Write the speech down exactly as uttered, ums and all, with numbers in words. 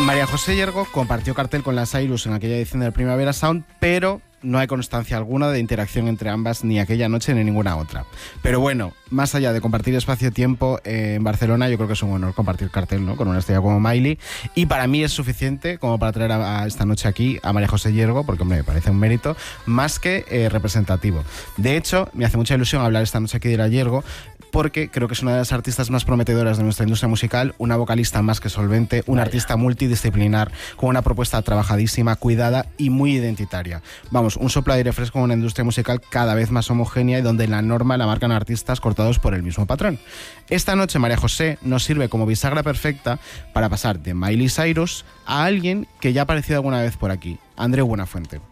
María José Yergo compartió cartel con la Cyrus en aquella edición del Primavera Sound, pero no hay constancia alguna de interacción entre ambas ni aquella noche ni ninguna otra. Pero bueno, más allá de compartir espacio-tiempo eh, en Barcelona, yo creo que es un honor compartir cartel, ¿no?, con una estrella como Miley, y para mí es suficiente como para traer a, a esta noche aquí a María José Yergo, porque hombre, me parece un mérito más que eh, representativo. De hecho, me hace mucha ilusión hablar esta noche aquí de la Yergo, porque creo que es una de las artistas más prometedoras de nuestra industria musical, una vocalista más que solvente, una artista multidisciplinar, con una propuesta trabajadísima, cuidada y muy identitaria. Vamos, un soplo de aire fresco en una industria musical cada vez más homogénea y donde la norma la marcan artistas cortados por el mismo patrón. Esta noche María José nos sirve como bisagra perfecta para pasar de Miley Cyrus a alguien que ya ha aparecido alguna vez por aquí, Andreu Buenafuente.